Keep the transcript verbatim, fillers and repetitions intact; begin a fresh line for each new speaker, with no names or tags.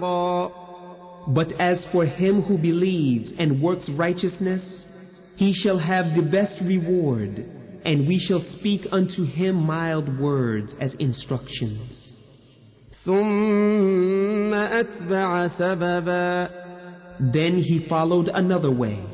خيرا.
But as for him who believes and works righteousness, he shall have the best reward, and we shall speak unto him mild words as instructions.
ثم أتبع سببا.
Then he followed another way.